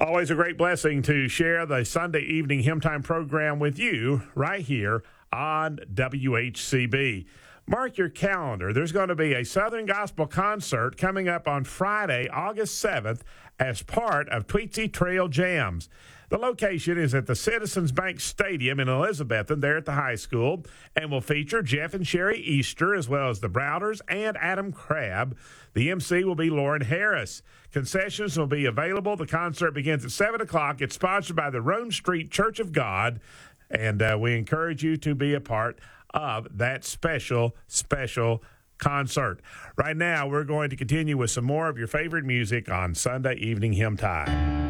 Always a great blessing to share the Sunday evening hymn time program with you right here on WHCB. Mark your calendar. There's going to be a Southern Gospel concert coming up on Friday, August 7th, as part of Tweetsie Trail Jams. The location is at the Citizens Bank Stadium in Elizabethton, there at the high school, and will feature Jeff and Sherry Easter, as well as the Browders and Adam Crabb. The MC will be Lauren Harris. Concessions will be available. The concert begins at 7 o'clock. It's sponsored by the Rome Street Church of God, and we encourage you to be a part of that special concert. Right now, we're going to continue with some more of your favorite music on Sunday Evening Hymn Time.